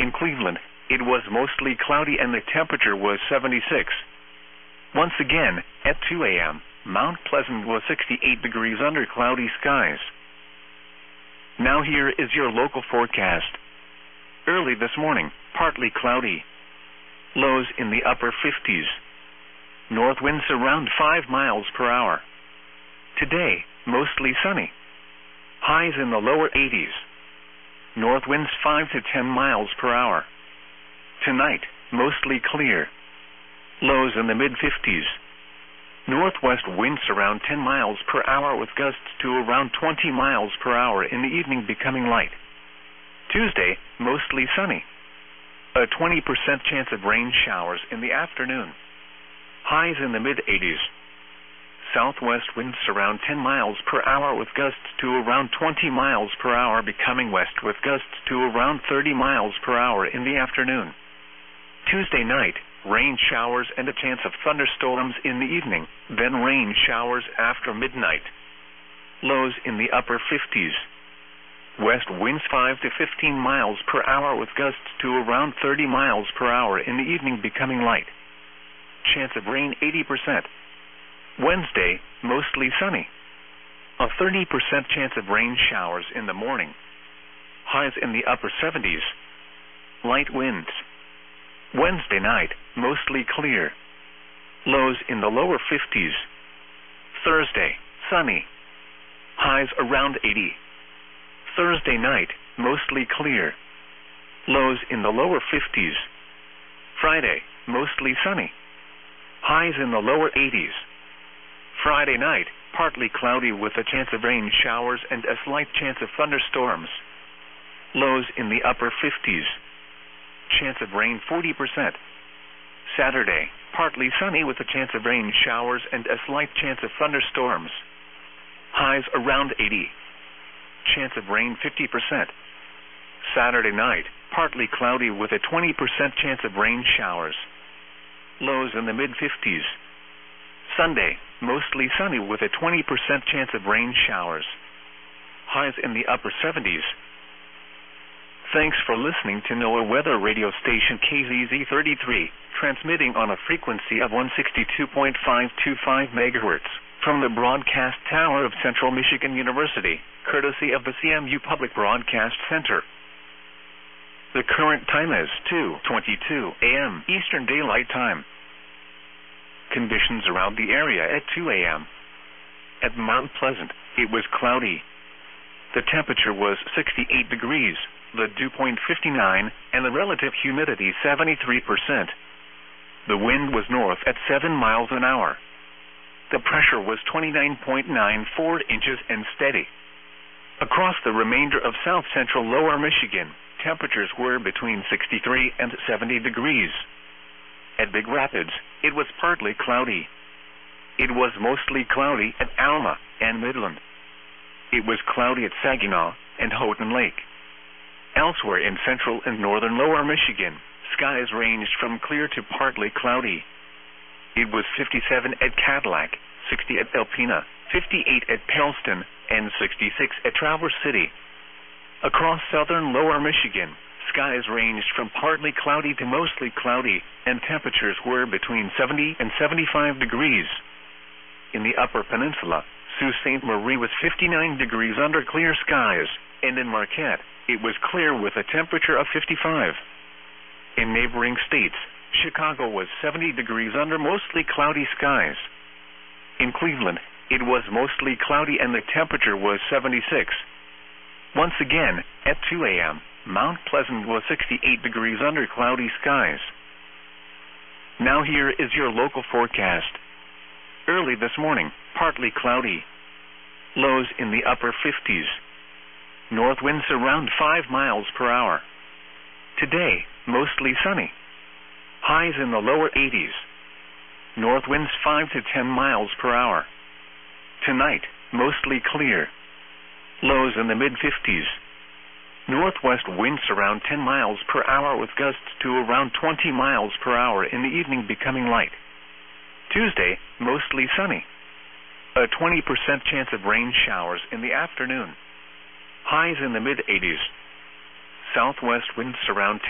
In Cleveland, it was mostly cloudy and the temperature was 76. Once again, at 2 a.m., Mount Pleasant was 68 degrees under cloudy skies. Now here is your local forecast. Early this morning, partly cloudy. Lows in the upper 50s. North winds around 5 miles per hour. Today, mostly sunny. Highs in the lower 80s. North winds 5 to 10 miles per hour. Tonight, mostly clear. Lows in the mid-50s. Northwest winds around 10 miles per hour with gusts to around 20 miles per hour in the evening becoming light. Tuesday, mostly sunny. A 20% chance of rain showers in the afternoon. Highs in the mid-80s. Southwest winds around 10 miles per hour with gusts to around 20 miles per hour becoming west with gusts to around 30 miles per hour in the afternoon. Tuesday night, rain showers and a chance of thunderstorms in the evening, then rain showers after midnight. Lows in the upper 50s. West winds 5 to 15 miles per hour with gusts to around 30 miles per hour in the evening becoming light. Chance of rain 80%. Wednesday, mostly sunny. A 30% chance of rain showers in the morning. Highs in the upper 70s. Light winds. Wednesday night, mostly clear. Lows in the lower 50s. Thursday, sunny. Highs around 80. Thursday night, mostly clear. Lows in the lower 50s. Friday, mostly sunny. Highs in the lower 80s. Friday night, partly cloudy with a chance of rain showers and a slight chance of thunderstorms. Lows in the upper 50s. Chance of rain 40%. Saturday, partly sunny with a chance of rain showers and a slight chance of thunderstorms. Highs around 80. Chance of rain 50%. Saturday night, partly cloudy with a 20% chance of rain showers. Lows in the mid-50s. Sunday, mostly sunny with a 20% chance of rain showers. Highs in the upper 70s. Thanks for listening to NOAA Weather Radio Station KZZ33, transmitting on a frequency of 162.525 MHz from the broadcast tower of Central Michigan University, courtesy of the CMU Public Broadcast Center. The current time is 2:22 a.m. Eastern Daylight Time. Conditions around the area at 2 a.m. At Mount Pleasant, it was cloudy. The temperature was 68 degrees, the dew point 59, and the relative humidity 73%. The wind was north at 7 miles an hour. The pressure was 29.94 inches and steady. Across the remainder of south-central lower Michigan, temperatures were between 63 and 70 degrees. At Big Rapids, it was partly cloudy. It was mostly cloudy at Alma and Midland. It was cloudy at Saginaw and Houghton Lake. Elsewhere in central and northern lower Michigan, skies ranged from clear to partly cloudy. It was 57 at Cadillac, 60 at Alpena, 58 at Pellston, and 66 at Traverse City. Across southern lower Michigan, skies ranged from partly cloudy to mostly cloudy, and temperatures were between 70 and 75 degrees. In the upper peninsula, Sault Ste. Marie was 59 degrees under clear skies, and in Marquette, it was clear with a temperature of 55. In neighboring states, Chicago was 70 degrees under mostly cloudy skies. In Cleveland, it was mostly cloudy and the temperature was 76. Once again, at 2 a.m., Mount Pleasant was 68 degrees under cloudy skies. Now here is your local forecast. Early this morning, partly cloudy. Lows in the upper 50s. North winds around 5 miles per hour. Today, mostly sunny. Highs in the lower 80s. North winds 5 to 10 miles per hour. Tonight, mostly clear. Lows in the mid-50s. Northwest winds around 10 miles per hour with gusts to around 20 miles per hour in the evening becoming light. Tuesday, mostly sunny. A 20% chance of rain showers in the afternoon. Highs in the mid-80s. Southwest winds around 10